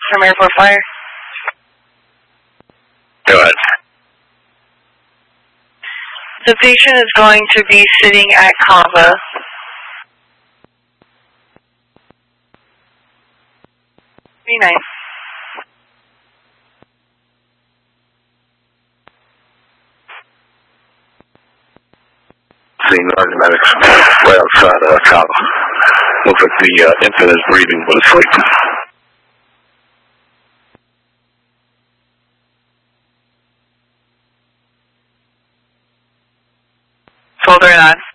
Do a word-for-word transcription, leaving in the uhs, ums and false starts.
from Airport Fire. Go ahead. The patient is going to be sitting at Kava. Be nice. Seeing the medics right outside of uh, Kava. Looks like the uh, infant is breathing but asleep. Shoulder it on.